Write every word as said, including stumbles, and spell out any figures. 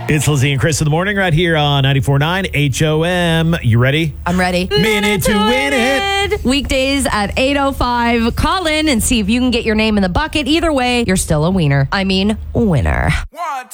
It's Lizzie and Chris in the morning right here on ninety-four point nine H O M. You ready? I'm ready. Minute to win it. Weekdays at eight oh five. Call in and see if you can get your name in the bucket. Either way, you're still a wiener. I mean, winner. One,